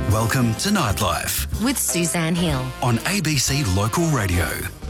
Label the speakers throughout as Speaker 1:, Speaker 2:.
Speaker 1: Welcome to Nightlife
Speaker 2: with Suzanne Hill
Speaker 1: on ABC Local Radio.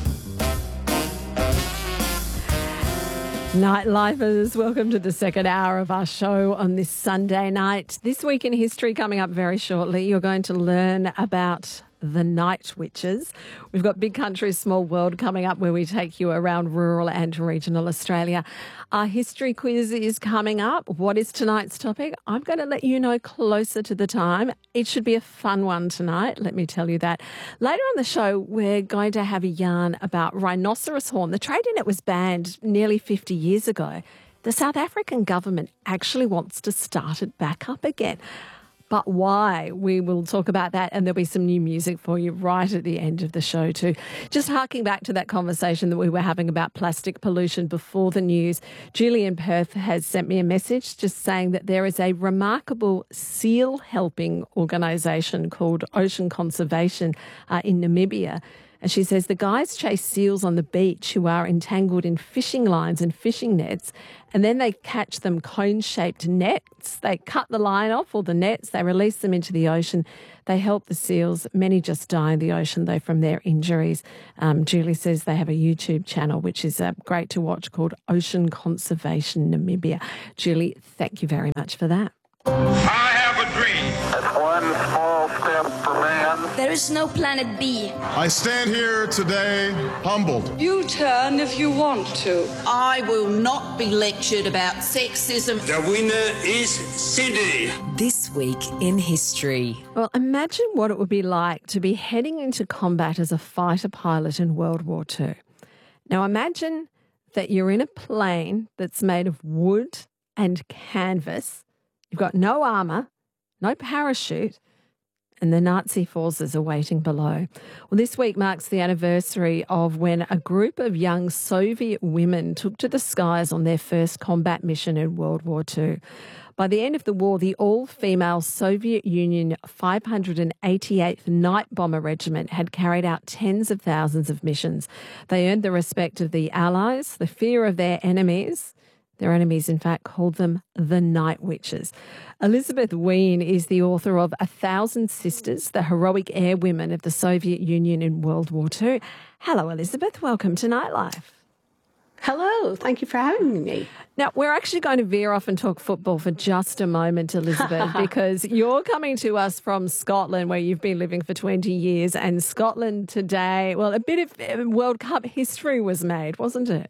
Speaker 3: Nightlifers, welcome to the second hour of our show on this Sunday night. This Week in History coming up very shortly. You're going to learn about the Night Witches. We've got Big Country, Small World coming up where we take you around rural and regional Australia. Our history quiz is coming up. What is tonight's topic? I'm going to let you know closer to the time. It should be a fun one tonight, let me tell you that. Later on the show, we're going to have a yarn about rhinoceros horn. The trade in it was banned nearly 50 years ago. The South African government actually wants to start it back up again. But why? We will talk about that, and there'll be some new music for you right at the end of the show too. Just harking back to that conversation that we were having about plastic pollution before the news, Julie in Perth has sent me a message just saying that there is a remarkable seal helping organisation called Ocean Conservation in Namibia. And she says the guys chase seals on the beach who are entangled in fishing lines and fishing nets, and then they catch them cone-shaped nets. They cut the line off or the nets, they release them into the ocean. They help the seals. Many just die in the ocean, though, from their injuries. Julie says they have a YouTube channel, which is great to watch, called Ocean Conservation Namibia. Julie, thank you very much for that.
Speaker 4: I have a dream.
Speaker 5: It's one small step for man.
Speaker 6: There is no planet B.
Speaker 7: I stand here today humbled.
Speaker 8: You turn if you want to.
Speaker 9: I will not be lectured about sexism.
Speaker 4: The winner is Sydney.
Speaker 2: This Week in History.
Speaker 3: Well, imagine what it would be like to be heading into combat as a fighter pilot in World War II. Now imagine that you're in a plane that's made of wood and canvas. You've got no armour, no parachute, and the Nazi forces are waiting below. Well, this week marks the anniversary of when a group of young Soviet women took to the skies on their first combat mission in World War II. By the end of the war, the all-female Soviet Union 588th Night Bomber Regiment had carried out tens of thousands of missions. They earned the respect of the Allies, the fear of their enemies. Their enemies, in fact, called them the Night Witches. Elizabeth Wien is the author of 1,000 Sisters, the heroic air women of the Soviet Union in World War II. Hello, Elizabeth. Welcome to Nightlife.
Speaker 10: Hello. Thank you for having me.
Speaker 3: Now, we're actually going to veer off and talk football for just a moment, Elizabeth, because you're coming to us from Scotland, where you've been living for 20 years. And Scotland today, well, a bit of World Cup history was made, wasn't it?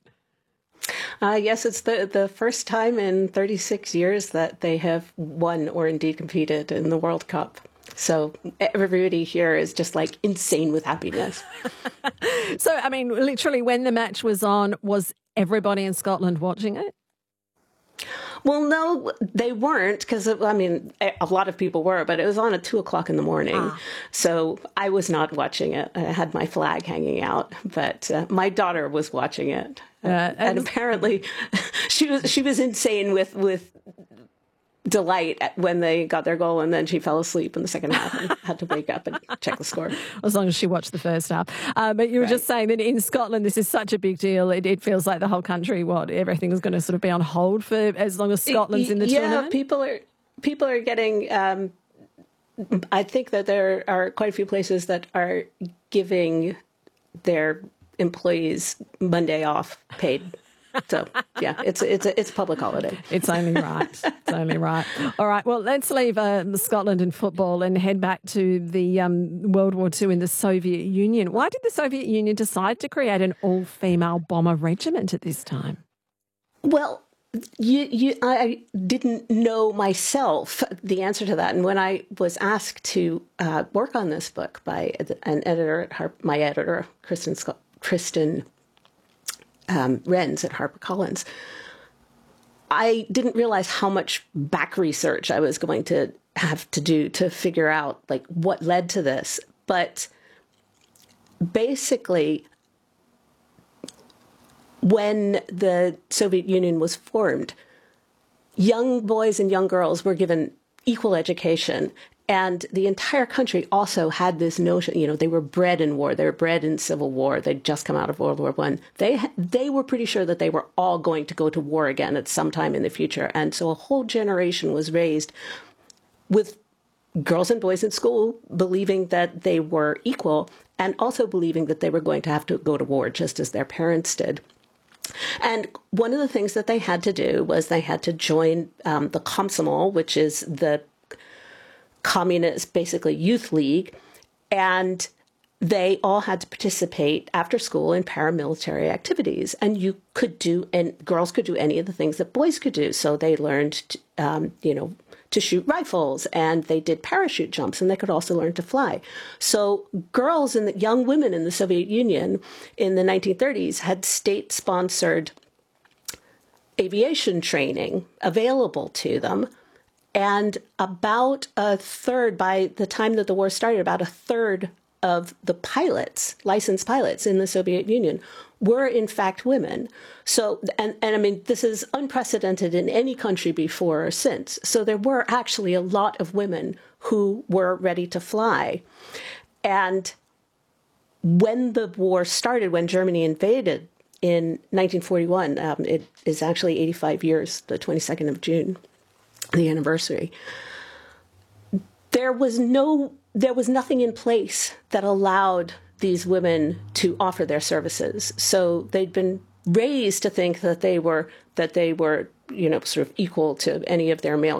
Speaker 10: Yes, it's the first time in 36 years that they have won or indeed competed in the World Cup. So everybody here is just like insane with happiness.
Speaker 3: So, I mean, literally when the match was on, was everybody in Scotland watching it?
Speaker 10: Well, no, they weren't, because, I mean, a lot of people were, but it was on at 2:00 in the morning. So I was not watching it. I had my flag hanging out, but my daughter was watching it. And apparently she was insane with delight when they got their goal, and then she fell asleep in the second half and had to wake up and check the score.
Speaker 3: As long as she watched the first half. But you were just saying that in Scotland, this is such a big deal. It feels like the whole country, everything is going to sort of be on hold for as long as Scotland's in the tournament?
Speaker 10: Yeah, people are getting... I think that there are quite a few places that are giving their employees Monday off paid. So, yeah, it's a public holiday.
Speaker 3: It's only right. It's only right. All right, well, let's leave Scotland and football and head back to the World War II in the Soviet Union. Why did the Soviet Union decide to create an all-female bomber regiment at this time?
Speaker 10: Well, I didn't know myself the answer to that. And when I was asked to work on this book by an editor, my editor, Kristen Renz at HarperCollins, I didn't realize how much back research I was going to have to do to figure out like what led to this. But basically, when the Soviet Union was formed, young boys and young girls were given equal education. And the entire country also had this notion, they were bred in war. They were bred in civil war. They'd just come out of World War I. They were pretty sure that they were all going to go to war again at some time in the future. And so a whole generation was raised with girls and boys in school believing that they were equal and also believing that they were going to have to go to war just as their parents did. And one of the things that they had to do was they had to join the Komsomol, which is the communist, basically, youth league, and they all had to participate after school in paramilitary activities. And girls could do any of the things that boys could do. So they learned, to shoot rifles, and they did parachute jumps, and they could also learn to fly. So girls and young women in the Soviet Union in the 1930s had state-sponsored aviation training available to them. And about a third, by the time that the war started, about a third of the pilots, licensed pilots in the Soviet Union, were in fact women. So, and I mean, this is unprecedented in any country before or since. So there were actually a lot of women who were ready to fly. And when the war started, when Germany invaded in 1941, it is actually 85 years, the 22nd of June, the anniversary, there was nothing in place that allowed these women to offer their services. So they'd been raised to think that they were, sort of equal to any of their male